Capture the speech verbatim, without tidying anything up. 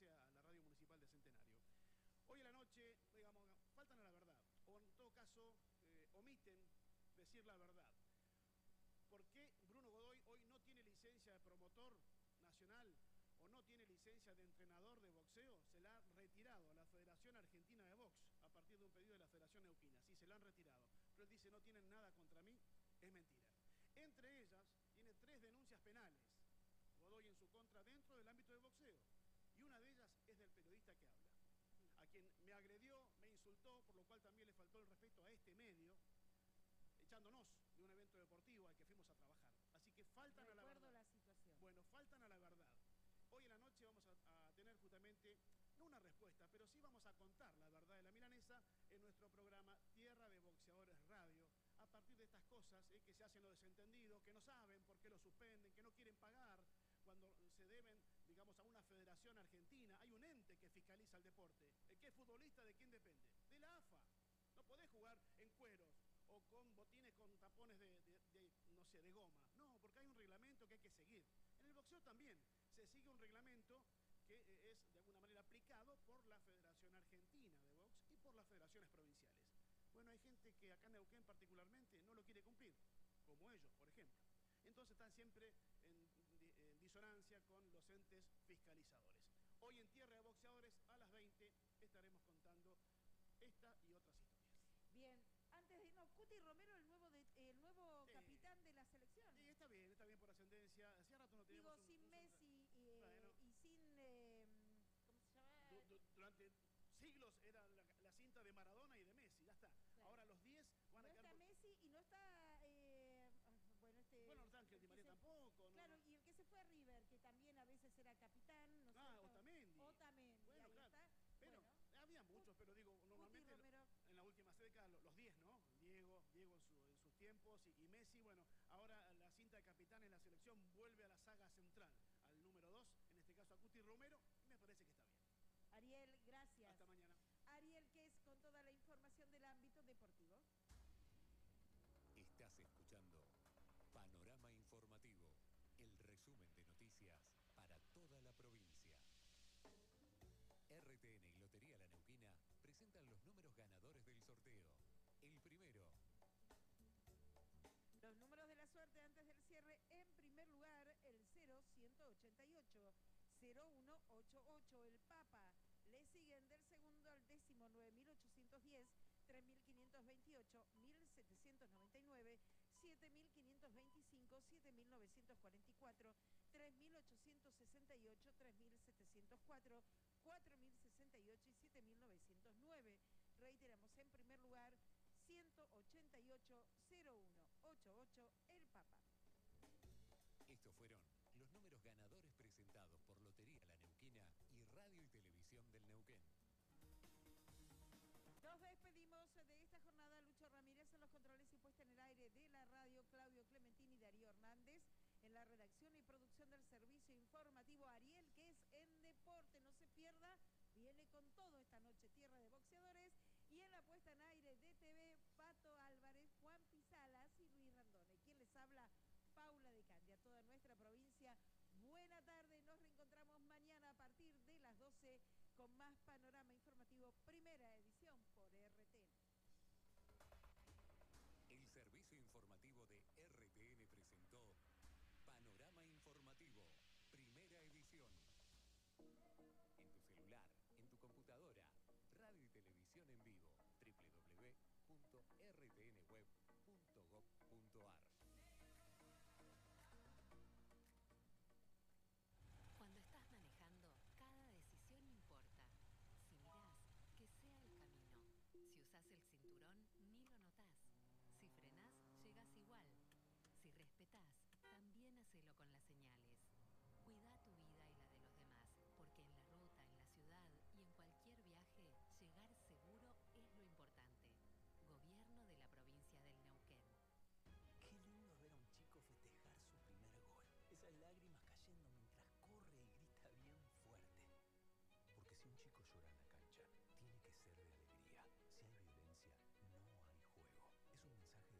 sumarse a la radio municipal de Centenario. Hoy en la noche, digamos, faltan a la verdad, o en todo caso, eh, omiten decir la verdad. ¿Por qué Bruno Godoy hoy no tiene licencia de promotor nacional o no tiene licencia de entrenador de boxeo? Se la ha retirado a la Federación Argentina de Box a partir de un pedido de la Federación Neuquina. Sí, se la han retirado. Pero él dice, no tienen nada contra mí. Es mentira. Entre ellas, tiene tres denuncias penales, Godoy en su contra, dentro del ámbito del boxeo. Y una de ellas es del periodista que habla, a quien me agredió, me insultó, por lo cual también le faltó el respeto a este medio, echándonos de un evento deportivo al que fuimos a trabajar. Así que faltan a la verdad. Recuerdo la situación. Bueno, faltan a la verdad. Hoy en la noche vamos a, a tener justamente, no una respuesta, pero sí vamos a contar la verdad de la milanesa en nuestro programa Tierra de Boxeadores Radio, a partir de estas cosas eh, que se hacen los desentendidos, que no saben por qué lo suspenden, que no quieren pagar cuando se deben, digamos, a una federación argentina. Hay un ente que fiscaliza el deporte. ¿El que es futbolista de quién depende? De la A F A. No podés jugar en cueros o con botines con tapones de, de, de, no sé, de goma. No, porque hay un reglamento que hay que seguir. En el boxeo también se sigue un reglamento que es de alguna manera aplicado por la Federación Argentina de Box y por las federaciones provinciales. Bueno, hay gente que acá en Neuquén particularmente no lo quiere cumplir, como ellos, por ejemplo. Entonces están siempre en, en disonancia con los entes fiscalizadores. Hoy en Tierra de Boxeadores a las veinte estaremos contando esta y otras historias. Bien, antes de irnos, Cuti Romero, el nuevo, de, el nuevo sí. capitán de la selección. Sí, está bien, está bien por ascendencia. Hacía rato no teníamos Digo, sin un, un, Messi y, eh, bueno. y sin... Eh, ¿cómo se llama? Du, du, durante siglos era la, la cinta de Maradona y de Messi, ya está. Sí. Ahora los diez van no a quedar... No está por... Messi y no está... Eh, bueno, este... Bueno, no está Ángel Di María se... tampoco. Claro, no, no. Y el que se fue a River, que también a veces era capitán, ¿no Ah, sé, Otamendi. Otamendi, bueno, ahí claro. está. Pero bueno. había muchos, pero digo, normalmente en la última década los diez, ¿no? Diego, Diego en, su, en sus tiempos y, y Messi, bueno, ahora la cinta de capitán en la selección vuelve a la saga central, al número dos, en este caso a Cuti Romero, y me parece que está bien. Ariel, gracias. Hasta mañana. Ariel, que es con toda la información del ámbito deportivo. Estás escuchando Panorama Informativo, el resumen de noticias para toda la provincia. R T N y Lotería La Neuquina presentan los números ganadores del sorteo. El primero. Los números de la suerte antes del cierre. En primer lugar, el cero ciento ochenta y ocho, cero uno ocho ocho, el Papa. Le siguen del segundo al décimo, nueve mil ochocientos diez, tres mil quinientos veintiocho, mil setecientos noventa y nueve, siete mil quinientos veinticinco, siete mil novecientos cuarenta y cuatro, tres mil ochocientos sesenta y ocho, tres mil setecientos cuatro, cuatro mil sesenta y ocho y siete mil novecientos nueve. Reiteramos, en primer lugar, ciento ochenta y ocho, cero uno ocho ocho, el Papa. Estos fueron los números ganadores presentados por Lotería La Neuquina y Radio y Televisión del Neuquén. Nos despedimos de esta jornada. Lucho Ramírez en los controles y puesta en el aire de la radio, Claudio Clementini y Darío Hernández en la redacción y producción del servicio informativo. Ariel, que es en deporte, no se pierda, viene con todo esta noche, Tierra de Boxeadores, y en la puesta en aire de T V, Pato Álvarez, Juan Pisalas y Luis Randone. ¿Quién les habla? Paula de Candia, toda nuestra provincia. Buena tarde, nos reencontramos mañana a partir de las doce con más Panorama Informativo, primera edición.